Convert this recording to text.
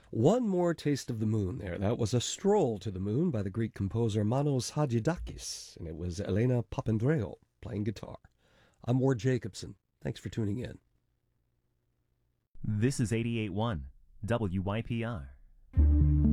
One More Taste of the Moon there. That was A Stroll to the Moon by the Greek composer Manos Hadjidakis, and it was Elena Papandreou playing guitar. I'm Ward Jacobson. Thanks for tuning in. This is 88.1 WYPR.